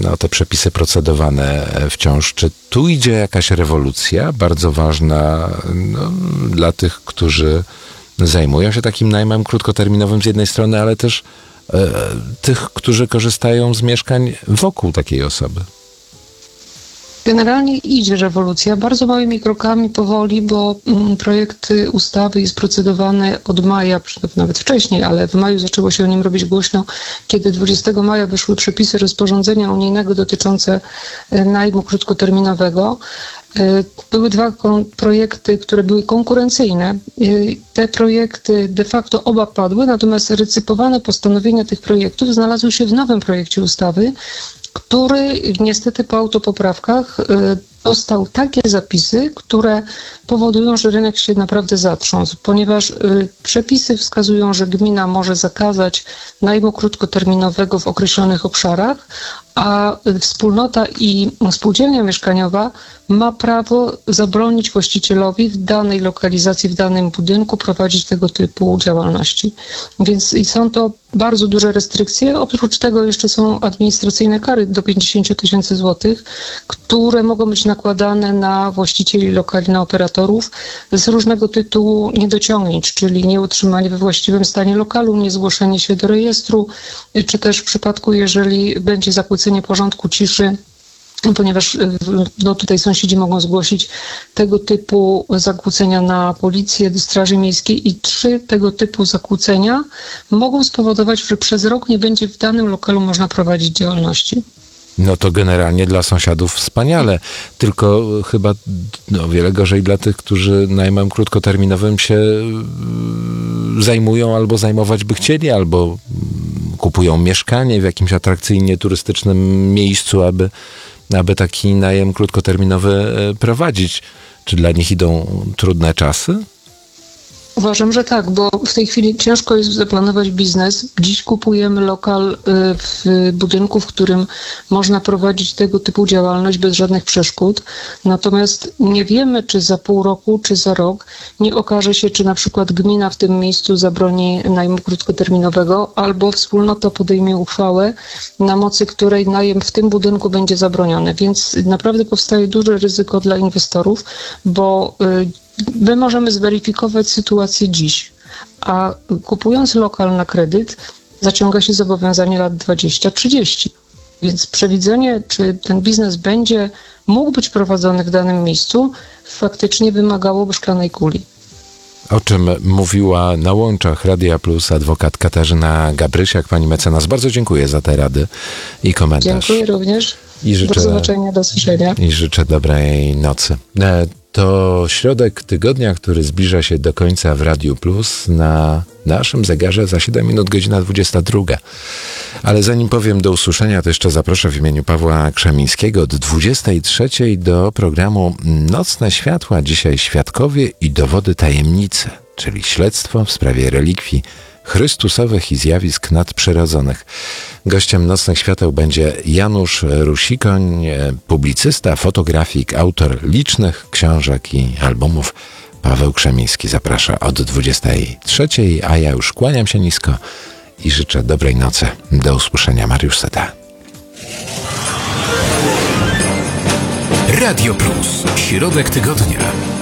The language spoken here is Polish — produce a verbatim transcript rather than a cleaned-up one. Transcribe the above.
no, te przepisy procedowane wciąż. Czy tu idzie jakaś rewolucja bardzo ważna no, dla tych, którzy zajmują się takim najmem krótkoterminowym z jednej strony, ale też e, tych, którzy korzystają z mieszkań wokół takiej osoby? Generalnie idzie rewolucja, bardzo małymi krokami, powoli, bo projekt ustawy jest procedowany od maja, nawet wcześniej, ale w maju zaczęło się o nim robić głośno, kiedy dwudziestego maja wyszły przepisy rozporządzenia unijnego dotyczące najmu krótkoterminowego. Były dwa projekty, które były konkurencyjne. Te projekty de facto oba padły, natomiast recypowane postanowienia tych projektów znalazły się w nowym projekcie ustawy, który niestety po autopoprawkach dostał takie zapisy, które powodują, że rynek się naprawdę zatrząsł, ponieważ przepisy wskazują, że gmina może zakazać najmu krótkoterminowego w określonych obszarach, a wspólnota i spółdzielnia mieszkaniowa ma prawo zabronić właścicielowi w danej lokalizacji, w danym budynku prowadzić tego typu działalności. Więc są to bardzo duże restrykcje. Oprócz tego jeszcze są administracyjne kary do pięćdziesiąt tysięcy złotych, które mogą być nakładane na właścicieli lokali, na operatorów z różnego tytułu niedociągnięć, czyli nieutrzymanie we właściwym stanie lokalu, niezgłoszenie się do rejestru, czy też w przypadku, jeżeli będzie zakłócenie porządku ciszy, ponieważ no, tutaj sąsiedzi mogą zgłosić tego typu zakłócenia na policję, do Straży Miejskiej i trzy tego typu zakłócenia mogą spowodować, że przez rok nie będzie w danym lokalu można prowadzić działalności. No to generalnie dla sąsiadów wspaniale, tylko chyba no, o wiele gorzej dla tych, którzy najmem krótkoterminowym się zajmują albo zajmować by chcieli, albo kupują mieszkanie w jakimś atrakcyjnie turystycznym miejscu, aby, aby taki najem krótkoterminowy prowadzić. Czy dla nich idą trudne czasy? Uważam, że tak, bo w tej chwili ciężko jest zaplanować biznes. Dziś kupujemy lokal w budynku, w którym można prowadzić tego typu działalność bez żadnych przeszkód. Natomiast nie wiemy, czy za pół roku, czy za rok nie okaże się, czy na przykład gmina w tym miejscu zabroni najmu krótkoterminowego, albo wspólnota podejmie uchwałę, na mocy której najem w tym budynku będzie zabroniony. Więc naprawdę powstaje duże ryzyko dla inwestorów, bo my możemy zweryfikować sytuację dziś, a kupując lokal na kredyt zaciąga się zobowiązanie lat dwadzieścia trzydzieści. Więc przewidzenie, czy ten biznes będzie mógł być prowadzony w danym miejscu, faktycznie wymagałoby szklanej kuli. O czym mówiła na łączach Radia Plus adwokat Katarzyna Gabrysiak. Pani mecenas, bardzo dziękuję za te rady i komentarz. Dziękuję również. I życzę, do zobaczenia, do słyszenia. I życzę dobrej nocy. To środek tygodnia, który zbliża się do końca w Radiu Plus. Na naszym zegarze za siedem minut godzina dwudziesta druga. Ale zanim powiem do usłyszenia, to jeszcze zaproszę w imieniu Pawła Krzemińskiego od dwudziestej trzeciej do programu Nocne Światła. Dzisiaj świadkowie i dowody tajemnicy, czyli śledztwo w sprawie relikwii chrystusowych i zjawisk nadprzyrodzonych. Gościem Nocnych Świateł będzie Janusz Rusikoń, publicysta, fotografik, autor licznych książek i albumów. Paweł Krzemiński zaprasza od dwudziestej trzeciej, a ja już kłaniam się nisko i życzę dobrej nocy. Do usłyszenia. Mariusz Seta. Radio Plus. Środek tygodnia.